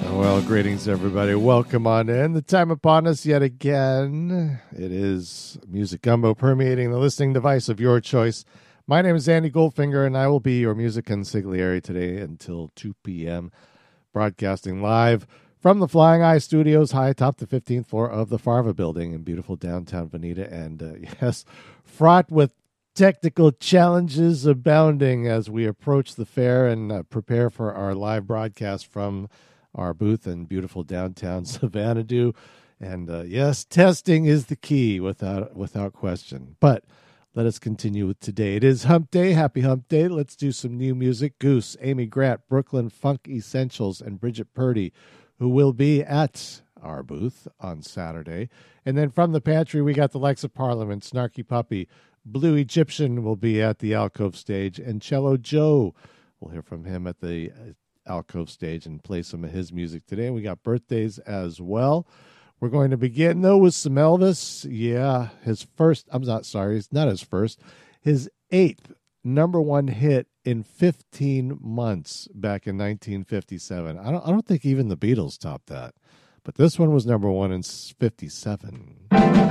Well, greetings, everybody. Welcome on in. The time upon us yet again. It is Music Gumbo permeating the listening device of your choice. My name is Andy Goldfinger, and I will be your music consigliere today until 2 p.m., broadcasting live from the Flying Eye Studios high atop the 15th floor of the Farva building in beautiful downtown Veneta. And yes, fraught with technical challenges abounding as we approach the fair and prepare for our live broadcast from our booth in beautiful downtown Savannah. And yes, testing is the key without question. But let us continue with today. It is Hump Day. Happy Hump Day. Let's do some new music. Goose, Amy Grant, Brooklyn Funk Essentials, and Bridget Purdy, who will be at our booth on Saturday. And then from the pantry, we got the likes of Parliament, Snarky Puppy, Blue Egyptian will be at the Alcove stage, and Cello Joe. We'll hear from him at the Alcove stage and play some of his music today. And we got birthdays as well. We're going to begin, though, with some Elvis. Yeah, his eighth number one hit in 15 months back in 1957. I don't think even the Beatles topped that. But this one was number one in 57.